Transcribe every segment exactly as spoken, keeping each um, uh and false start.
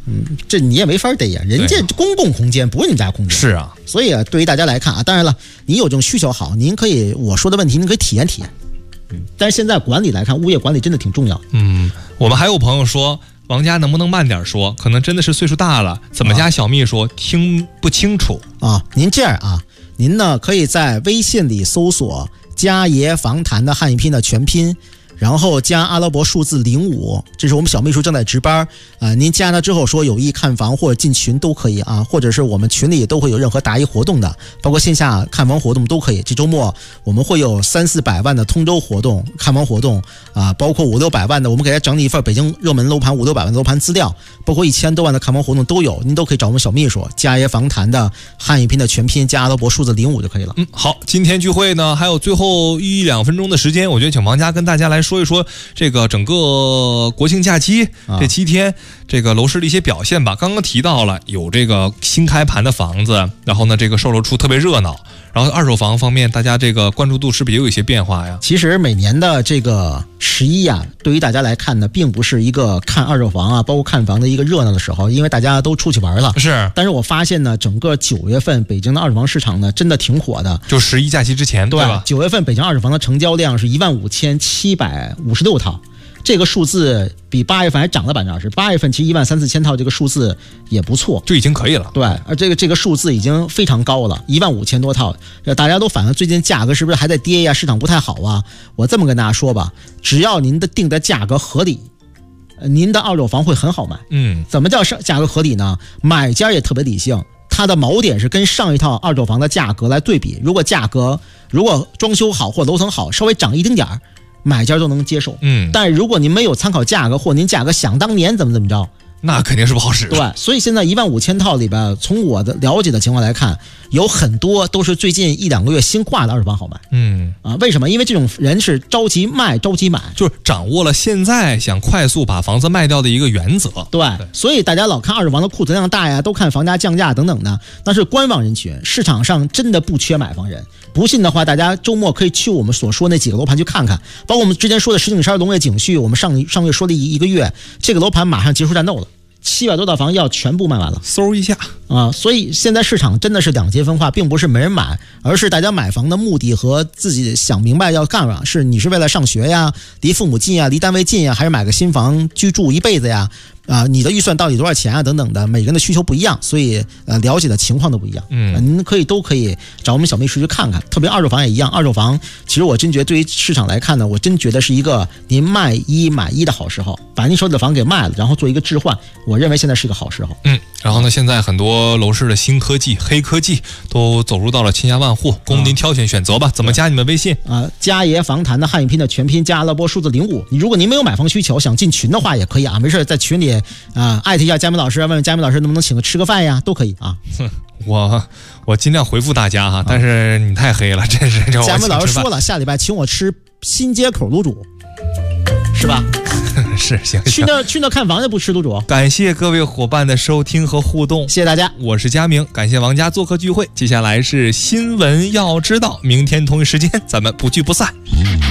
嗯，这你也没法逮呀，人家公共空间不是你们家空间。 是啊， 所以啊，对于大家来看啊，当然了，你有这种需求好，您可以我说的问题，您可以体验体验。嗯，但是现在管理来看，物业管理真的挺重要。 嗯，我们还有朋友说，王家能不能慢点说？可能真的是岁数大了，怎么加小秘书、啊、听不清楚啊？您这样啊，您呢可以在微信里搜索“家爷房谈”的汉语拼的全拼。然后加阿拉伯数字零五，这是我们小秘书正在值班啊、呃。您加了之后说有意看房或者进群都可以啊，或者是我们群里都会有任何答疑活动的，包括线下看房活动都可以。这周末我们会有三四百万的通州活动看房活动啊，包括五六百万的，我们给大家整理一份北京热门楼盘五六百万的楼盘资料，包括一千多万的看房活动都有，您都可以找我们小秘书加爷房谈的汉语拼的全拼加阿拉伯数字零五就可以了。 嗯，好，今天聚会呢还有最后一两分钟的时间，我觉得请王家跟大家来说一说这个整个国庆假期这七天这个楼市的一些表现吧。刚刚提到了有这个新开盘的房子，然后呢这个售楼处特别热闹，然后二手房方面大家这个关注度是不是也有一些变化呀？ 其实每年的这个十一啊，对于大家来看呢，并不是一个看二手房啊包括看房的一个热闹的时候，因为大家都出去玩了。 是， 但是我发现呢，整个九月份北京的二手房市场呢真的挺火的， 就十一假期之前，对吧？ 九月份北京二手房的成交量是一万五千七百五十六套，这个数字比八月份还涨了百分之二十。八月份其实一万三四千套，这个数字也不错， 就已经可以了。 对，而这个这个数字已经非常高了，一万五千多套。大家都反映最近价格是不是还在跌呀？市场不太好啊。我这么跟大家说吧，只要您的定的价格合理，您的二手房会很好卖。 嗯， 怎么叫价格合理呢？买家也特别理性。它的锚点是跟上一套二手房的价格来对比，如果价格如果装修好或楼层好稍微涨一丁点儿，买家都能接受。 嗯， 但是如果您没有参考价格，或您价格想当年怎么怎么着， 那肯定是不好使。 对，所以现在一万五千套里边，从我的了解的情况来看，有很多都是最近一两个月新挂的二手房好卖。 嗯啊，为什么？因为这种人是着急卖着急买， 就是掌握了现在想快速把房子卖掉的一个原则。 对，对，所以大家老看二手房的库存量大呀，都看房价降价等等的，那是观望人群，市场上真的不缺买房人。不信的话，大家周末可以去我们所说那几个楼盘去看看，包括我们之前说的石景山龙悦景旭，我们上上月说了一一个月，这个楼盘马上结束战斗了。七百多套房要全部卖完了， 嗖一下啊！所以现在市场真的是两极分化，并不是没人买，而是大家买房的目的和自己想明白要干嘛，是你是为了上学呀，离父母近呀，离单位近呀，还是买个新房居住一辈子呀？啊，你的预算到底多少钱啊？等等的，每个人的需求不一样，所以呃，了解的情况都不一样。嗯，呃、您可以都可以找我们小秘书去看看，特别二手房也一样。二手房其实我真觉得对于市场来看呢，我真觉得是一个您卖一买一的好时候，把您手里的房给卖了，然后做一个置换，我认为现在是一个好时候。 嗯，然后呢，现在很多楼市的新科技、黑科技都走入到了千家万户，供您挑选选择吧。啊、怎么加你们微信啊？家爷房谈的汉语拼的全拼加阿拉伯数字零五。你如果您没有买房需求，想进群的话也可以啊，没事在群里。啊，艾特一下佳明老师，问问佳明老师能不能请个吃个饭呀，都可以啊。 我我尽量回复大家哈，但是你太黑了，真是。 佳明老师说了，下礼拜请我吃新街口卤煮，是吧？ 是，行。 去那去那看房就不吃卤煮。 感谢各位伙伴的收听和互动， 谢谢大家。 我是佳明，感谢王家做客聚会。接下来是新闻要知道，明天同一时间咱们不聚不散。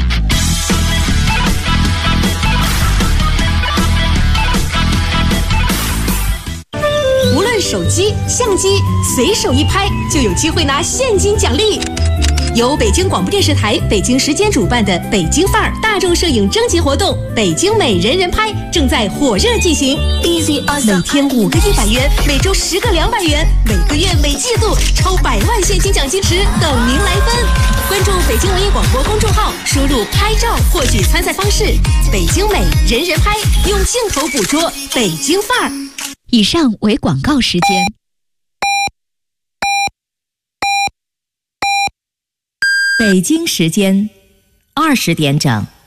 无论手机、相机，随手一拍就有机会拿现金奖励。由北京广播电视台北京时间主办的北京范儿大众摄影征集活动“北京美人人拍”正在火热进行。每天五个一百元，每周十个两百元，每个月每季度抽百万现金奖金池等您来分。关注北京文艺广播公众号，输入“拍照”获取参赛方式。北京美人人拍，用镜头捕捉北京范儿。 以上为广告时间。北京时间二十点整。